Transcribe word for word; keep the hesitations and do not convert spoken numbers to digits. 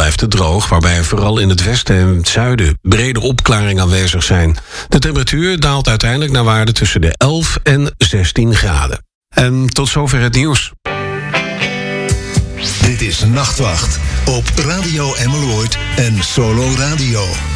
blijft het droog, waarbij vooral in het westen en het zuiden brede opklaringen aanwezig zijn. De temperatuur daalt uiteindelijk naar waarde tussen de elf en zestien graden. En tot zover het nieuws. Dit is Nachtwacht op Radio Emmeloord en Solo Radio.